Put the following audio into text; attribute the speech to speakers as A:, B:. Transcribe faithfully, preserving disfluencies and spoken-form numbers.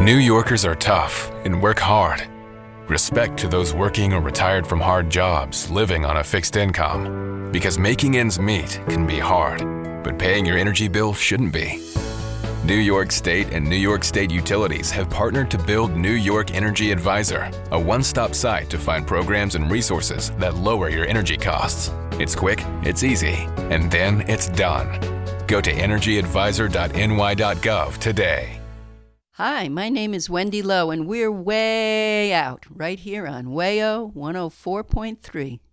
A: New Yorkers are tough and work hard. Respect to those working or retired from hard jobs, living on a fixed income. Because making ends meet can be hard, but paying your energy bill shouldn't be. New York State and New York State Utilities have partnered to build New York Energy Advisor, a one-stop site to find programs and resources that lower your energy costs. It's quick, it's easy, and then it's done. Go to energy advisor dot n y dot gov today.
B: Hi, my name is Wendy Lowe, and we're way out right here on W A Y O one oh four point three.